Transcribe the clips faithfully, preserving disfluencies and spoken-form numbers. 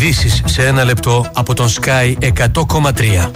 Ειδήσεις σε ένα λεπτό από τον Sky εκατό κόμμα τρία.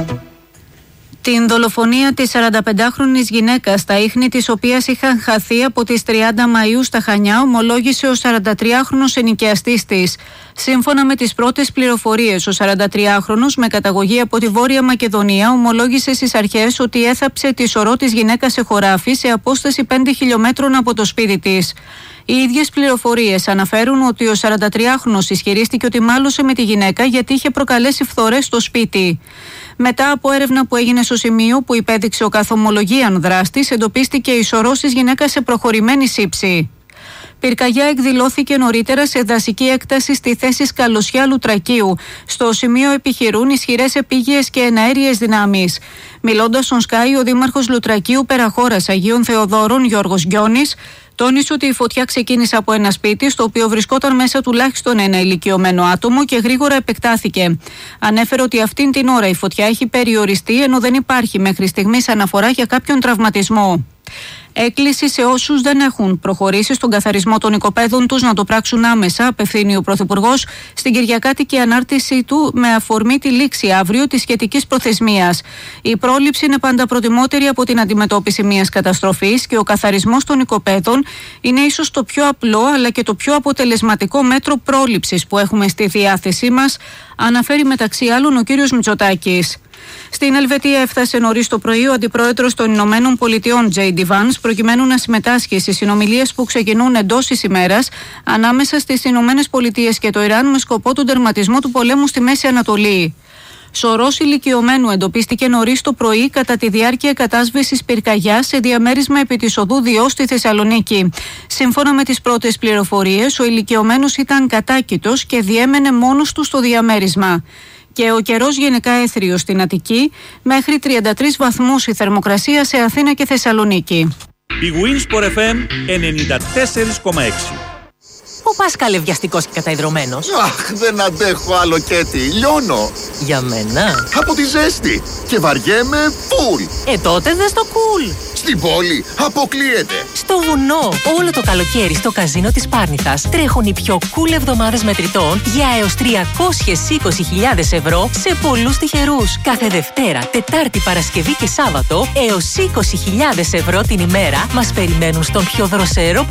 Την δολοφονία της σαρανταπεντάχρονης γυναίκας, τα ίχνη της οποίας είχαν χαθεί από τις τριάντα Μαΐου στα Χανιά, ομολόγησε ο σαραντατριάχρονος ενοικιαστής της. Σύμφωνα με τις πρώτες πληροφορίες, ο σαραντατριάχρονος με καταγωγή από τη Βόρεια Μακεδονία ομολόγησε στις αρχές ότι έθαψε τη σωρό της γυναίκας σε χωράφι σε απόσταση πέντε χιλιόμετρων από το σπίτι της. Οι ίδιες πληροφορίες αναφέρουν ότι ο σαραντατριάχρονος ισχυρίστηκε ότι μάλωσε με τη γυναίκα γιατί είχε προκαλέσει φθορές στο σπίτι. Μετά από έρευνα που έγινε στο σημείο που υπέδειξε ο καθομολογίαν δράστης, εντοπίστηκε η σωρός της γυναίκας σε προχωρημένη σύψη. Πυρκαγιά εκδηλώθηκε νωρίτερα σε δασική έκταση στη θέση Σκαλοσιά Λουτρακίου. Στο σημείο επιχειρούν ισχυρές επίγειες και εναέριες δυνάμεις. Μιλώντας στον Sky, ο δήμαρχος Λουτρακίου Περαχώρας Αγίων Θεοδόρων, Γιώργος Γκιόνης, τόνισε ότι η φωτιά ξεκίνησε από ένα σπίτι, στο οποίο βρισκόταν μέσα τουλάχιστον ένα ηλικιωμένο άτομο και γρήγορα επεκτάθηκε. Ανέφερε ότι αυτήν την ώρα η φωτιά έχει περιοριστεί, ενώ δεν υπάρχει μέχρι στιγμής αναφορά για κάποιον τραυματισμό. Έκκληση σε όσους δεν έχουν προχωρήσει στον καθαρισμό των οικοπαίδων τους να το πράξουν άμεσα, απευθύνει ο Πρωθυπουργός στην κυριακάτικη ανάρτηση του με αφορμή τη λήξη αύριο της σχετικής προθεσμίας. Η πρόληψη είναι πάντα προτιμότερη από την αντιμετώπιση μιας καταστροφής και ο καθαρισμός των οικοπαίδων είναι ίσως το πιο απλό αλλά και το πιο αποτελεσματικό μέτρο πρόληψης που έχουμε στη διάθεσή μας, αναφέρει μεταξύ άλλων ο κύριος Μητσοτάκης. Στην Ελβετία έφτασε νωρίς το πρωί ο αντιπρόεδρος των Ηνωμένων Πολιτειών, τζέι ντι Vance, προκειμένου να συμμετάσχει στις συνομιλίες που ξεκινούν εντός της ημέρας ανάμεσα στις Ηνωμένες Πολιτείες και το Ιράν με σκοπό τον τερματισμό του πολέμου στη Μέση Ανατολή. Σωρός ηλικιωμένου εντοπίστηκε νωρίς το πρωί κατά τη διάρκεια κατάσβεσης πυρκαγιάς σε διαμέρισμα επί της οδού Διό στη Θεσσαλονίκη. Σύμφωνα με τις πρώτες πληροφορίες, ο ηλικιωμένος ήταν κατάκητος και διέμενε μόνος του στο διαμέρισμα. Και ο καιρός γενικά έθριος στην Αττική, μέχρι τριάντα τρεις βαθμούς η θερμοκρασία σε Αθήνα και Θεσσαλονίκη. Η Winsport εφ εμ ενενήντα τέσσερα κόμμα έξι. Πού πας καλευδιαστικός και καταϊδρωμένος? Αχ, δεν αντέχω άλλο Κέτι, λιώνω. Για μένα? Από τη ζέστη και βαριέμαι φουλ. Ε, τότε δες το cool. Στην πόλη αποκλείεται. Στο βουνό, όλο το καλοκαίρι στο καζίνο της Πάρνηθας τρέχουν οι πιο cool εβδομάδες μετρητών για έως τριακόσιες είκοσι χιλιάδες ευρώ σε πολλούς τυχερούς. Κάθε Δευτέρα, Τετάρτη, Παρασκευή και Σάββατο έως είκοσι χιλιάδες ευρώ την ημέρα μας περιμένουν στον πιο δροσερό